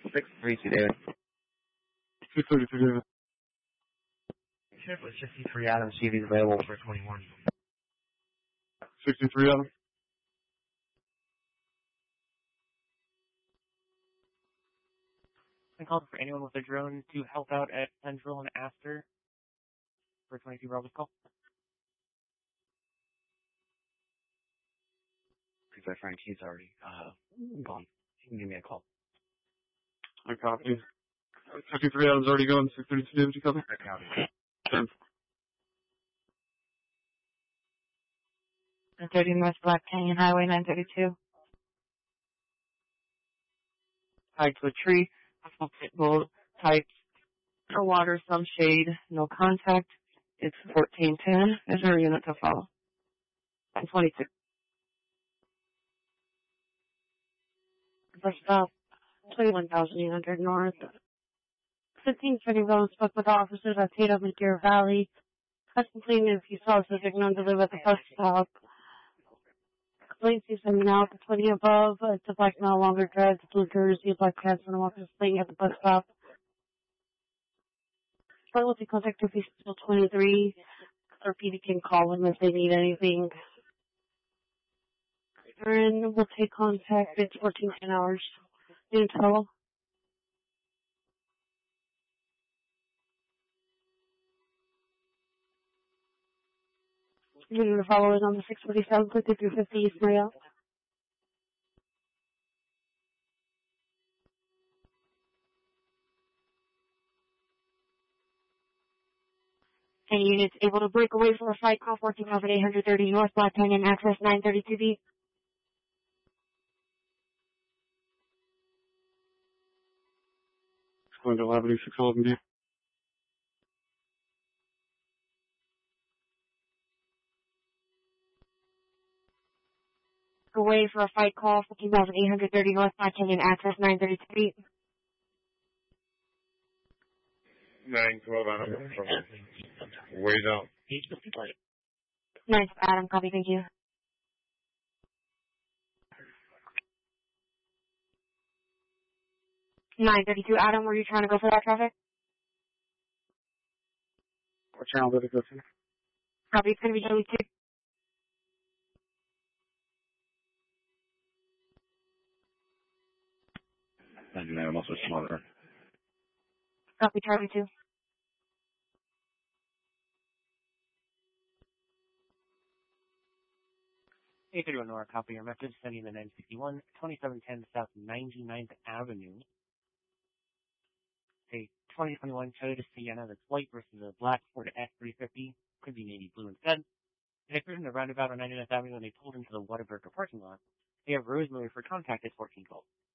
632, David. 632, David. Shift with 63 Adam, see if he's available for 21. 63 Adam. I called for anyone with a drone to help out at Central and Astor for 22 Robert's call. Because my friend, he's already gone. He can give me a call. I copy. 53 Adam's already gone. 632, David, you copy? I copy. 10. 30 North Black Canyon Highway 932. Tied to a tree. Possible pit bull types. No water, some shade, no contact. It's 1410. Is there a unit to follow? 22. First stop, 21,800 north. 1530 Road spoke with officers at Tatum and Deer Valley. Contemplating if you saw a Civic known to live at the first stop. Complaints you sending out the 20 above. It's a black no longer drives Blue Jersey, black cats and walkers playing at the bus stop. Start with the contact if he's still 23. Or PD can call them if they need anything. And we'll take contact. It's 14 hours. Until. Unit to follow is on the 647, 5350 East Maria. Any units able to break away from a fight call 14,830 North Black Canyon, access 932B. Glendale Avenue, 611D. Away for a fight call 14,830 North Black Canyon, access 932B. 912 Adam. Way down. 9 Adam, copy, thank you. (932) Adam, were you trying to go for that traffic? What channel did it go to? Copy, it's going to be Charlie 2. 99, I'm also smarter. Copy, Charlie 2. Hey, 31 Nora, copy your message, sending the 961, 2710 South 99th Avenue. A 2021 Toyota Sienna that's white versus a black Ford F350, could be navy blue instead. They cruised in the roundabout on 99th Avenue when they pulled into the Whataburger parking lot. They have Rosemary for contact at 14 calls.